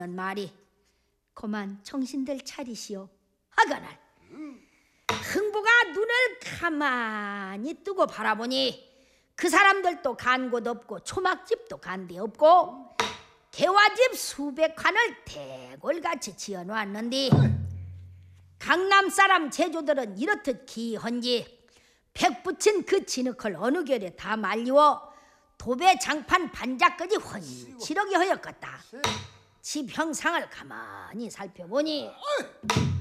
말이 그만 정신들 차리시오 하거늘 흥부가 눈을 가만히 뜨고 바라보니 그 사람들도 간 곳 없고 초막집도 간 데 없고 개화집 수백 칸을 대궐같이 지어놓았는데 강남 사람 제조들은 이렇듯 기헌지 백 붙인 그 진흙을 어느 결에 다 말리워 도배 장판 반작까지 훤칠하게 하였겠다. 집 형상을 가만히 살펴보니